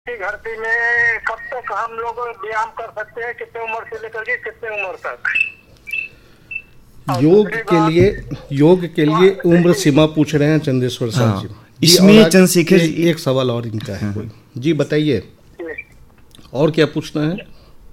धरती में कब तक हम लोग व्यायाम कर सकते हैं, कितने उम्र से लेकर के कितने उम्र तक? योग के लिए उम्र सीमा पूछ रहे हैं चंद्रेश्वर साहब जी। इसमें चंद्रशेखर जी एक सवाल और इनका है कोई जी, बताइए और क्या पूछना है?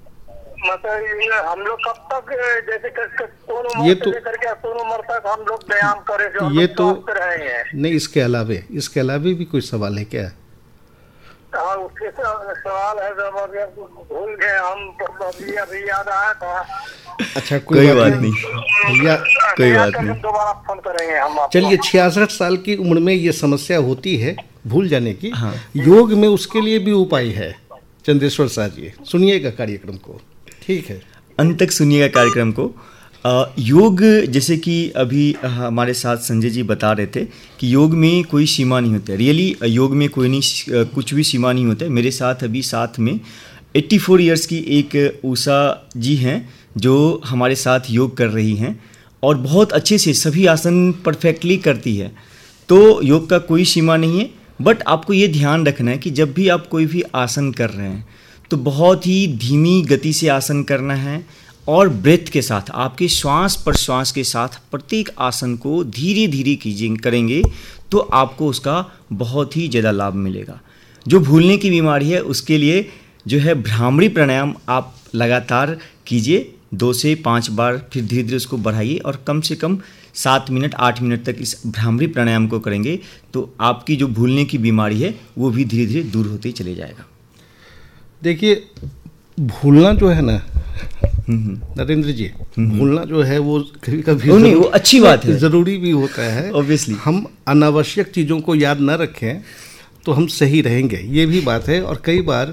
मतलब हम लोग कब तक, जैसे कौन उम्र से लेकर के कौन उम्र तक हम लोग व्यायाम करें जो ये तो रहे हैं? नहीं, इसके अलावे भी कोई सवाल है क्या? हाँ, उसके सवाल है, भूल गए हम, अभी याद आया था। अच्छा, कोई बात नहीं भैया, कोई बात नहीं, दोबारा फोन करेंगे हम। चलिए, 66 साल की उम्र में ये समस्या होती है भूल जाने की। हाँ। योग में उसके लिए भी उपाय है चंद्रेश्वर साहब जी, सुनिएगा कार्यक्रम को, ठीक है? अंत तक सुनिएगा कार्यक्रम को। योग, जैसे कि अभी हमारे साथ संजय जी बता रहे थे कि योग में कोई सीमा नहीं होता है। रियली योग में कुछ भी सीमा नहीं होता है। मेरे साथ अभी साथ में 84 इयर्स की एक उषा जी हैं जो हमारे साथ योग कर रही हैं और बहुत अच्छे से सभी आसन परफेक्टली करती है। तो योग का कोई सीमा नहीं है, बट आपको ये ध्यान रखना है कि जब भी आप कोई भी आसन कर रहे हैं तो बहुत ही धीमी गति से आसन करना है और ब्रेथ के साथ, आपके श्वास प्रश्वास के साथ प्रत्येक आसन को धीरे धीरे करेंगे तो आपको उसका बहुत ही ज़्यादा लाभ मिलेगा। जो भूलने की बीमारी है उसके लिए जो है भ्रामरी प्राणायाम आप लगातार कीजिए 2 से 5 बार, फिर धीरे धीरे उसको बढ़ाइए और कम से कम 7 मिनट 8 मिनट तक इस भ्रामरी प्राणायाम को करेंगे तो आपकी जो भूलने की बीमारी है वो भी धीरे धीरे दूर होते ही चले जाएगा। देखिए, भूलना जो है ना नरेंद्र जी, भूलना जो है वो कभी कभी वो अच्छी बात है, ज़रूरी भी होता है। ऑब्वियसली हम अनावश्यक चीज़ों को याद न रखें तो हम सही रहेंगे, ये भी बात है। और कई बार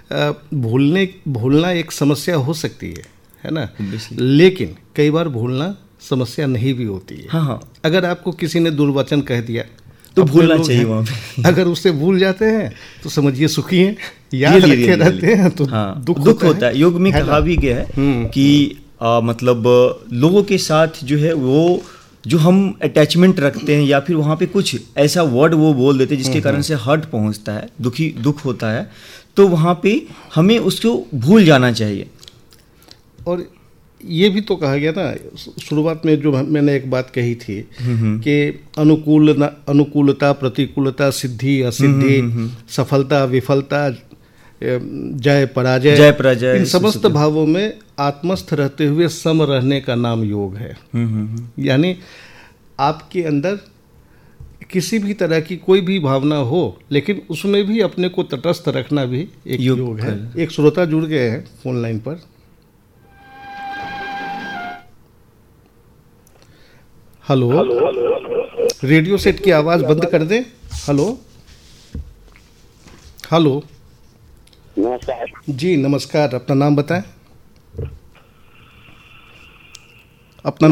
भूलना एक समस्या हो सकती है ना? लेकिन कई बार भूलना समस्या नहीं भी होती है। हाँ। अगर आपको किसी ने दुर्वचन कह दिया तो भूलना चाहिए वहाँ पे। अगर उससे भूल जाते हैं तो समझिए सुखी हैं, याद रखे रहते हैं तो दुख होता है। योग में कहा भी गया है कि मतलब लोगों के साथ जो है वो जो हम अटैचमेंट रखते हैं या फिर वहाँ पे कुछ ऐसा वर्ड वो बोल देते हैं जिसके कारण से हर्ट पहुँचता है, दुख होता है, तो वहाँ पे हमें उसको भूल जाना चाहिए। और ये भी तो कहा गया ना शुरुआत में, जो मैंने एक बात कही थी कि अनुकूलता प्रतिकूलता, सिद्धि असिद्धि, सफलता विफलता, जय पराजय, इन समस्त भावों में आत्मस्थ रहते हुए सम रहने का नाम योग है। यानी आपके अंदर किसी भी तरह की कोई भी भावना हो लेकिन उसमें भी अपने को तटस्थ रखना भी एक योग है। एक श्रोता जुड़ गए हैं फोन लाइन पर। हेलो, रेडियो सेट की आवाज़ बंद कर दें। हेलो, नमस्कार जी। नमस्कार, अपना नाम बताएं। अपना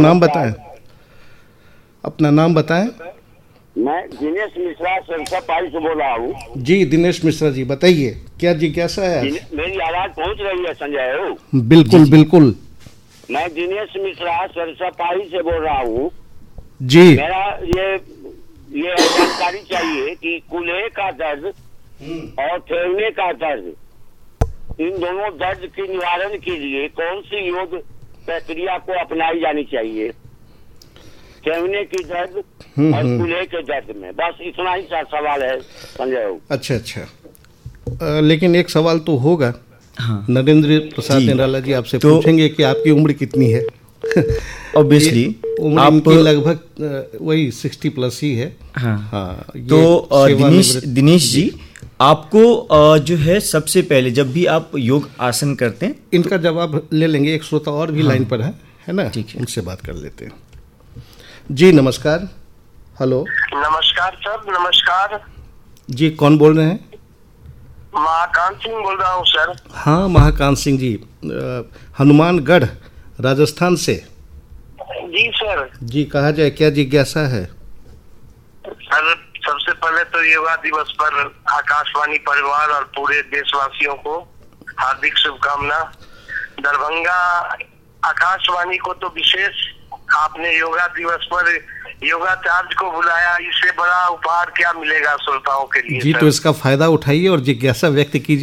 नाम बताएं। मैं दिनेश मिश्रा सरसापाई से बोल रहा हूँ। जी दिनेश मिश्रा जी, बताइए क्या जिज्ञासा है? मेरी आवाज़ पहुँच रही है संजय? बिल्कुल बिल्कुल। मैं दिनेश मिश्रा सरसापाई से बोल रहा हूँ जी। मेरा ये जानकारी चाहिए कि कूल्हे का दर्द और ठेवने का दर्द, इन दोनों दर्द के निवारण के लिए कौन सी योग प्रक्रिया को अपनाई जानी चाहिए? ठेवने की दर्द और कूल्हे के दर्द में, बस इतना ही सवाल है संजय। अच्छा, लेकिन एक सवाल तो होगा। हाँ। नरेंद्र प्रसाद निराला जी आपसे पूछेंगे कि आपकी उम्र कितनी है? ऑब्वियसली उम्र लगभग वही 60 प्लस ही है। हाँ। तो दिनेश जी, आपको जो है सबसे पहले जब भी आप योग आसन करते हैं, इनका जवाब ले लेंगे। एक श्रोता और भी लाइन पर है ना? ठीक है, उनसे बात कर लेते हैं। जी नमस्कार। हेलो, नमस्कार सर। नमस्कार जी, कौन बोल रहे हैं? महाकांत सिंह बोल रहा हूँ सर। हाँ महाकांत सिंह जी, हनुमानगढ़ राजस्थान से। जी सर। जी, कहा जाए क्या जिज्ञासा है? सर सबसे पहले तो योगा दिवस पर आकाशवाणी परिवार और पूरे देशवासियों को हार्दिक शुभकामना। दरभंगा आकाशवाणी को तो विशेष, आपने योगा दिवस पर योगाचार्य को बुलाया, इससे बड़ा उपहार क्या मिलेगा श्रोताओं के लिए। जी, तो इसका फायदा उठाइए और जिज्ञासा व्यक्त कीजिए।